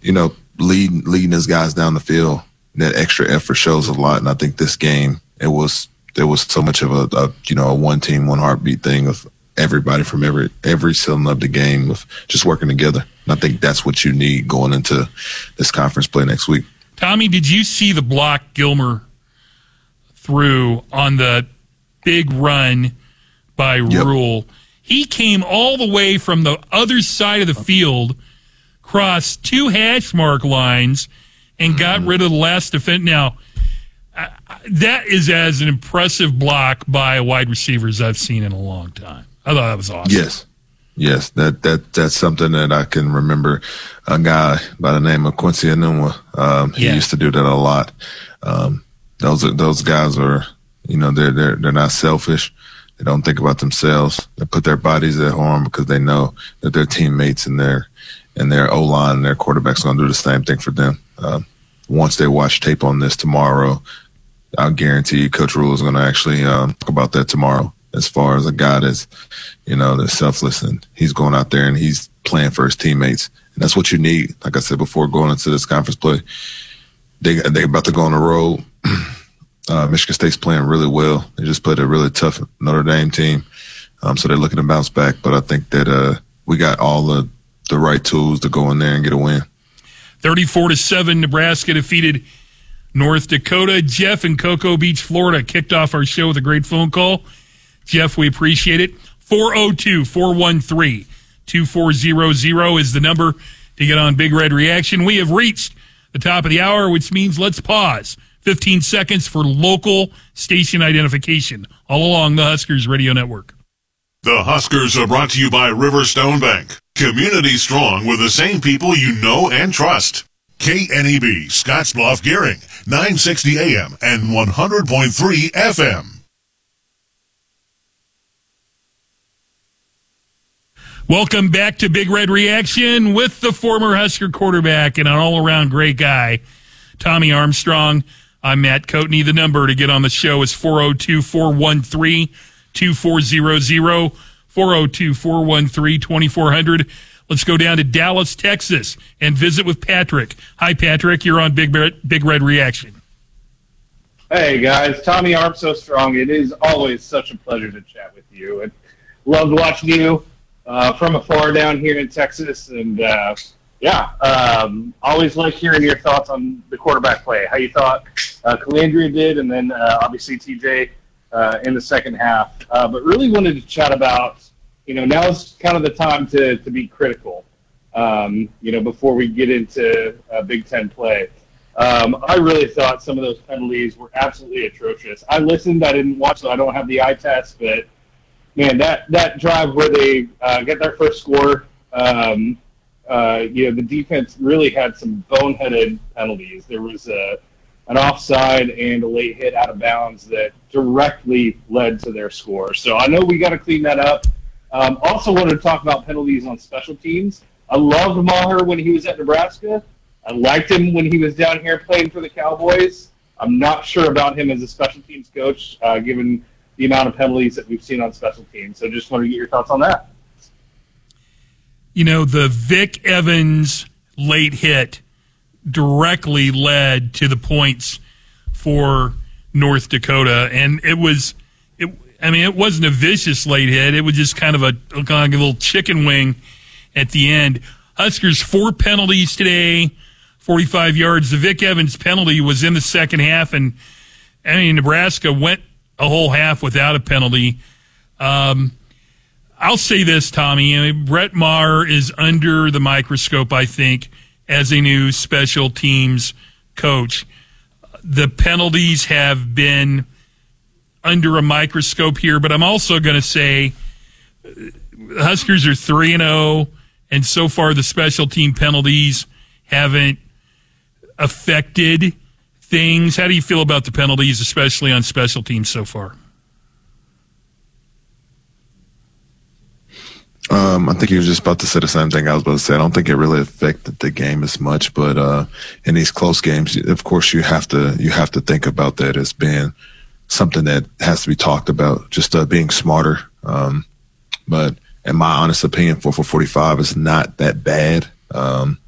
leading his guys down the field, that extra effort shows a lot. And I think this game, there was so much of a one team, one heartbeat thing of everybody from every cylinder of the game of just working together. And I think that's what you need going into this conference play next week. Tommy, did you see the block Gilmer threw on the big run by Rule? He came all the way from the other side of the field, crossed 2 hash mark lines, and got rid of the last defense. Now, that is as an impressive block by a wide receiver as I've seen in a long time. I thought that was awesome. Yes, that's something that I can remember. A guy by the name of Quincy Enunwa, he used to do that a lot. Those guys are, they're not selfish. They don't think about themselves. They put their bodies at harm because they know that their teammates and their O-line and their quarterback's going to do the same thing for them. Once they watch tape on this tomorrow, I guarantee you Coach Rule is going to actually talk about that tomorrow. As far as a guy that's, that's selfless, and he's going out there and he's playing for his teammates. And that's what you need. Like I said before, going into this conference play, they about to go on the road. Michigan State's playing really well. They just played a really tough Notre Dame team. So they're looking to bounce back. But I think that we got all the right tools to go in there and get a win. 34-7, Nebraska defeated North Dakota. Jeff in Cocoa Beach, Florida, kicked off our show with a great phone call. Jeff, we appreciate it. 402-413-2400 is the number to get on Big Red Reaction. We have reached the top of the hour, which means let's pause. 15 seconds for local station identification all along the Huskers Radio Network. The Huskers are brought to you by Riverstone Bank. Community strong with the same people you know and trust. KNEB, Scottsbluff, Gearing, 960 AM and 100.3 FM. Welcome back to Big Red Reaction with the former Husker quarterback and an all-around great guy, Tommy Armstrong. I'm Matt Coatney. The number to get on the show is 402-413-2400, 402-413-2400. Let's go down to Dallas, Texas, and visit with Patrick. Hi, Patrick. You're on Big Red Reaction. Hey, guys. Tommy Armstrong. It is always such a pleasure to chat with you. And loved watching you from afar down here in Texas. And, always like hearing your thoughts on the quarterback play, how you thought Calandria did, and then obviously TJ in the second half. But really wanted to chat about, now's kind of the time to be critical, before we get into Big Ten play. I really thought some of those penalties were absolutely atrocious. I listened, I didn't watch, so I don't have the eye test, but man, that drive where they get their first score, the defense really had some boneheaded penalties. There was an offside and a late hit out of bounds that directly led to their score. So I know we got to clean that up. Also wanted to talk about penalties on special teams. I loved Maher when he was at Nebraska. I liked him when he was down here playing for the Cowboys. I'm not sure about him as a special teams coach, given the amount of penalties that we've seen on special teams. So just want to get your thoughts on that. The Vic Evans late hit directly led to the points for North Dakota, and it wasn't a vicious late hit. It was just kind of a little chicken wing at the end. Huskers 4 penalties today, 45 yards. The Vic Evans penalty was in the second half, and Nebraska went a whole half without a penalty. I'll say this, Tommy. Brett Maher is under the microscope, I think, as a new special teams coach. The penalties have been under a microscope here, but I'm also going to say the Huskers are 3-0, and so far the special team penalties haven't affected things. How do you feel about the penalties, especially on special teams so far? I think you were just about to say the same thing I was about to say. I don't think it really affected the game as much, but in these close games, of course, you have to think about that as being something that has to be talked about, just being smarter. But in my honest opinion, 4 for 45 is not that bad.